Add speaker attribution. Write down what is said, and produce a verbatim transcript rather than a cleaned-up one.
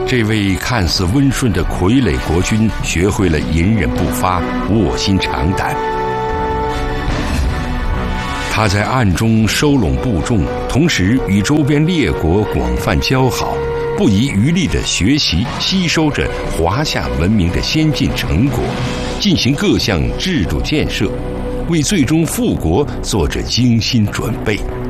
Speaker 1: 这位看似温顺的傀儡国君，学会了隐忍不发、卧薪尝胆。他在暗中收拢部众，同时与周边列国广泛交好，不遗余力地学习吸收着华夏文明的先进成果，进行各项制度建设，为最终复国做着精心准备。